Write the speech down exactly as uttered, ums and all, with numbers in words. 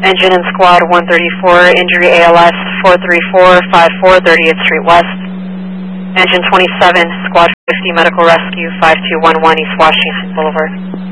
Engine and Squad one thirty-four, injury A L S four three four five four, thirtieth Street West. Engine twenty-seven, Squad fifty, Medical Rescue five two one one, East Washington Boulevard.